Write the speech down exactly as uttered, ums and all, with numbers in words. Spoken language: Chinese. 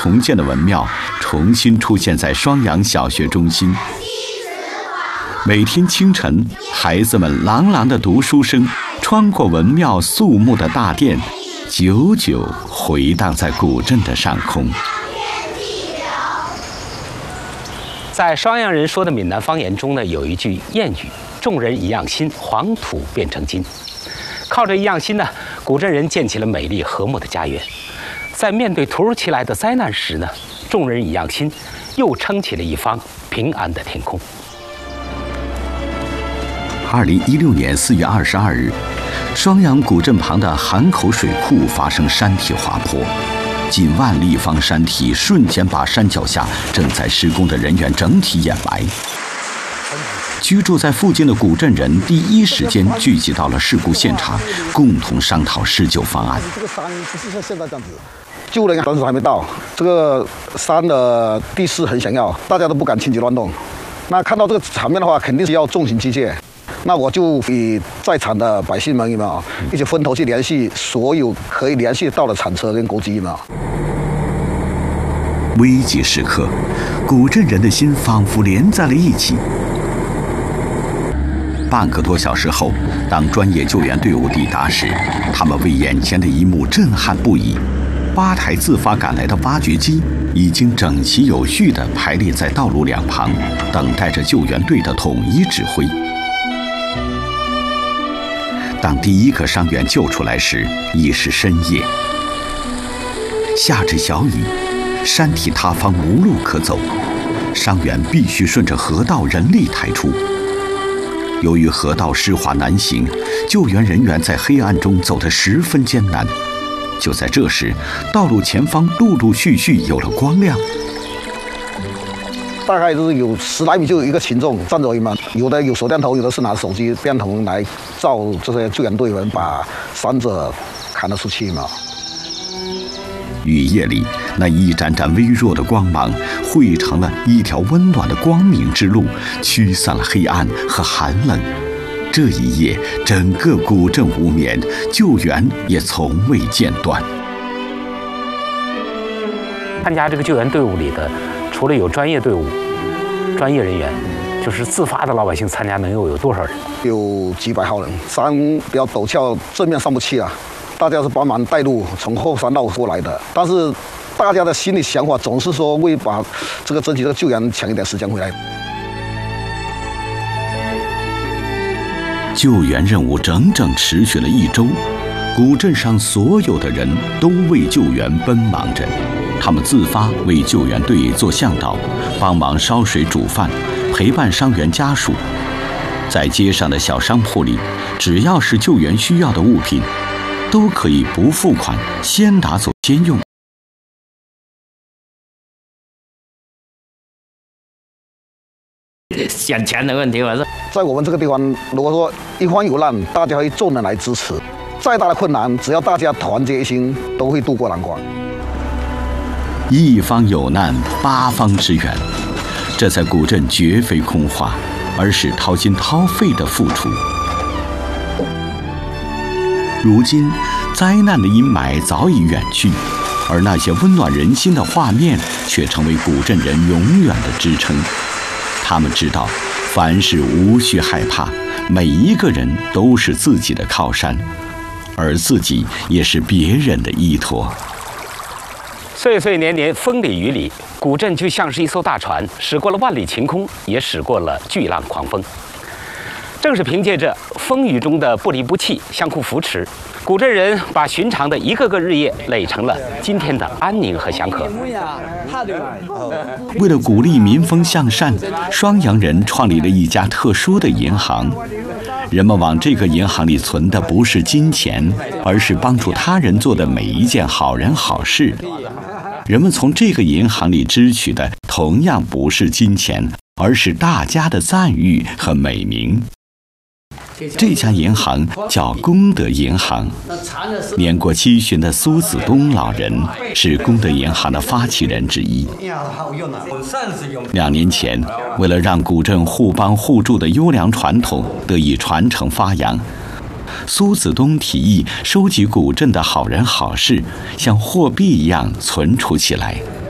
重建的文庙重新出现在双阳小学中心。每天清晨，孩子们朗朗的读书声穿过文庙肃穆的大殿，久久回荡在古镇的上空。 在双阳人说的闽南方言中呢，有一句谚语：“众人一样心，黄土变成金。”靠着一样心呢，古镇人建起了美丽和睦的家园。在面对突如其来的灾难时呢，众人一样心，又撑起了一方平安的天空。 二零一六年四月二十二日，双阳古镇旁的韩口水库发生山体滑坡，近万立方山体瞬间把山脚下正在施工的人员整体掩埋。居住在附近的古镇人第一时间聚集到了事故现场，共同商讨施救方案。 这个山不是像现在这样子，救人当时还没到，这个山的地势很险要，大家都不敢轻举乱动。那看到这个场面的话，肯定是要重刑机械。那我就与在场的百姓们有没有一起分头去联系所有可以联系到的铲车跟国机嘛。 危急时刻，古镇人的心仿佛连在了一起。半个多小时后，当专业救援队伍抵达时，他们为眼前的一幕震撼不已。八台自发赶来的挖掘机已经整齐有序地排列在道路两旁，等待着救援队的统一指挥。当第一个伤员救出来时，已是深夜，下着小雨，山体塌方无路可走，伤员必须顺着河道人力抬出。由于河道湿滑难行，救援人员在黑暗中走得十分艰难。就在这时，道路前方陆陆续续有了光亮。 大概就是有十来米就有一个群众站着嘛，有的有手电筒，有的是拿手机电筒来照这些救援队员把伤者砍了出去嘛。 雨夜里，那一盏盏微弱的光芒汇成了一条温暖的光明之路，驱散了黑暗和寒冷。这一夜，整个古镇无眠，救援也从未间断。 参加这个救援队伍里的，除了有专业队伍、专业人员，就是自发的老百姓参加，能有有多少人？ 有几百号人，山比较陡峭，正面上不去啊。大家是帮忙带路，从后山绕过来的。但是大家的心里想法总是说，为把这个争取这个救援抢一点时间回来。 救援任务整整持续了一周，古镇上所有的人都为救援奔忙着。他们自发为救援队做向导，帮忙烧水煮饭，陪伴伤员家属。在街上的小商铺里，只要是救援需要的物品，都可以不付款，先拿走先用。 选钱的问题，我是在我们这个地方，如果说一方有难，大家会众人来支持。再大的困难，只要大家团结一心，都会渡过难关。 一方有难，八方支援，这在古镇绝非空话，而是掏心掏肺的付出。如今，灾难的阴霾早已远去，而那些温暖人心的画面却成为古镇人永远的支撑。他们知道，凡事无需害怕，每一个人都是自己的靠山，而自己也是别人的依托。 岁岁年年，风里雨里，古镇就像是一艘大船，驶过了万里晴空，也驶过了巨浪狂风。正是凭借着风雨中的不离不弃、相互扶持，古镇人把寻常的一个个日夜垒成了今天的安宁和祥和。 为了鼓励民风向善，双阳人创立了一家特殊的银行。人们往这个银行里存的不是金钱，而是帮助他人做的每一件好人好事。人们从这个银行里支取的同样不是金钱，而是大家的赞誉和美名。这家银行叫功德银行，年过七旬的苏子东老人是功德银行的发起人之一。两年前，为了让古镇互帮互助的优良传统得以传承发扬，苏子东提议收集古镇的好人好事，像货币一样存储起来。